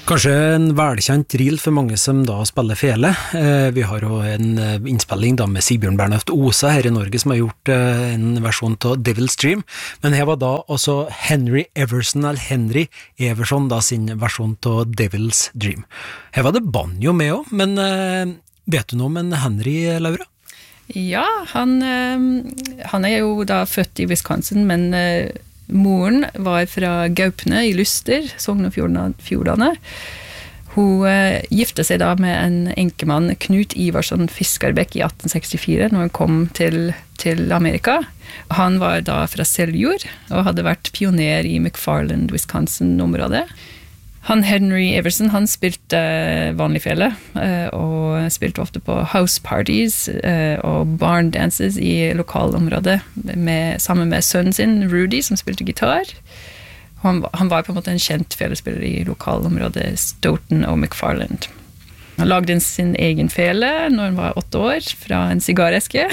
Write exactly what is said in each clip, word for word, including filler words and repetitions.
Kanskje en velkjent reel for mange som da spiller fele. Eh, vi har jo en innspilling da med Sigbjørn Bernhoft Osa her i Norge som har gjort eh, en versjon av Devil's Dream, men her var da også Henry Everson, eller Henry Everson da sin versjon av Devil's Dream. Her var det banjo med også, men eh, vet du noe om en Henry, Laura? Ja, han, han er jo da født i Wisconsin, men moren var fra Gaupne i Luster, Sogn og Fjordane. Hun gifte seg da med en enkemann, Knut Ivarsson Fiskarbekk, i atten sekstifire, når han kom til, til Amerika. Han var da fra Seljord, og hadde vært pioner i McFarland, Wisconsin-området. Han Henry Everson, han spilte vanlig fele, og spilte ofte på house parties og barn dances i lokalområdet, med, sammen med sønnen sin, Rudy, som spilte gitar. Han, han var på en måte en kjent felespiller i lokalområdet Stoughton og McFarland. Han lagde sin egen fele når han var åtte år, fra en sigareske,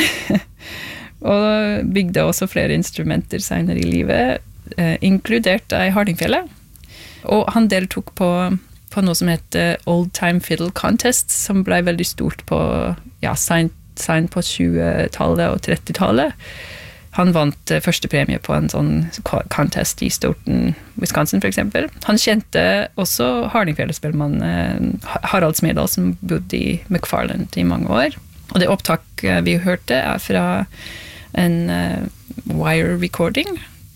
og bygde også flere instrumenter senere i livet, inkludert ei hardingfele. Og han deltok på, på noe som heter Old Time Fiddle Contest, som ble veldig stort på, ja, sent, sent på tjuetallet og trettitallet. Han vant første premie på en sånn contest i Stoughton, Wisconsin for eksempel. Han kjente også hardingfelespillmann Harald Smedal, som bodde i McFarland i mange år. Og det opptak vi hørte er fra en uh, wire recording,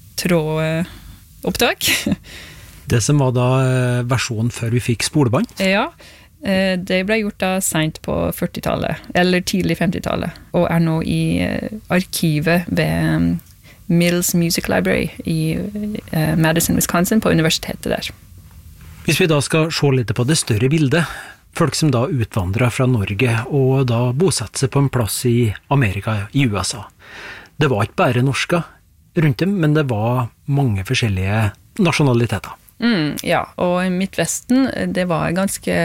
trådopptak. Det som var da versjonen før vi fikk spolebånd? Ja, det ble gjort da sent på førtitallet, eller tidlig femtitallet, og er nå i arkivet ved Mills Music Library i Madison, Wisconsin, på universitetet der. Hvis vi da skal se litt på det større bildet, folk som da utvandret fra Norge og da bosatte seg på en plass i Amerika, i U S A. Det var ikke bare norsker rundt dem, men det var mange forskjellige nasjonaliteter. Mm, ja, og Midtvesten, det var et ganske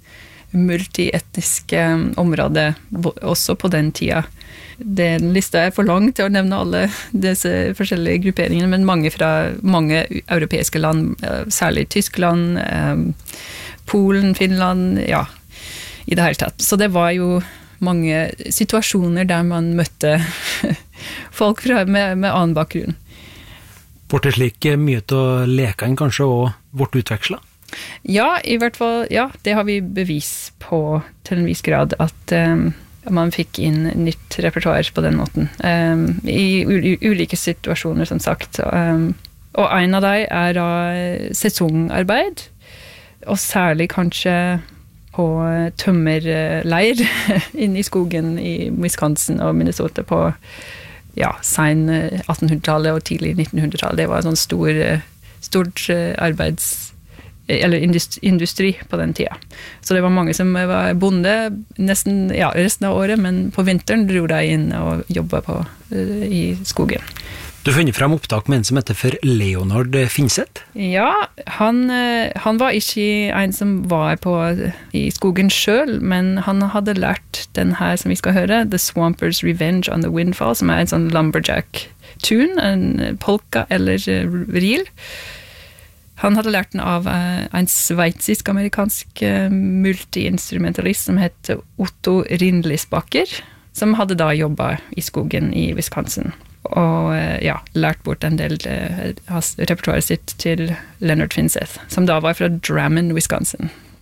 multietnisk område også på den tida. Den lista er for lang til å nevne alle disse forskjellige grupperingene, men mange fra mange europeiske land, særlig Tyskland, Polen, Finland, ja, i det hele tatt. Så det var jo mange situasjoner der man møtte folk fra, med, med annen bakgrunn. Vart det slik mye til å leke en kanskje og vårt utveksla? Ja, i hvert fall, ja, det har vi bevis på til en viss grad, at um, man fikk inn nytt repertoar på den måten. Um, I u- ulike situasjoner, som sagt. Um, og en av dem er da sesongarbeid, og særlig kanskje på tømmerleir inne i skogen i Wisconsin og Minnesota på ja, sen attenhundretallet og tidlig nittenhundretallet. Det var en sånn stor, stort arbeids, eller industri på den tida. Så det var mange som var bonde nesten, ja, resten av året, men på vinteren dro de inn og jobbet på, i skogen. Du har funnet frem opptak med en som heter for Leonard Finseth? Ja, han, han var ikke en som var på i skogen selv, men han hadde lært den her som vi skal høre, The Swampers Revenge on the Windfall, som er en sånn lumberjack-tune, en polka eller reel. Han hadde lært den av en sveitsisk-amerikansk multi-instrumentalist som het Otto Rindlisbacher, som hadde da jobbet i skogen i Wisconsin. Og ja, lært bort en del av repertoaret sitt til Leonard Finseth, som da var fra Drammen, Wisconsin.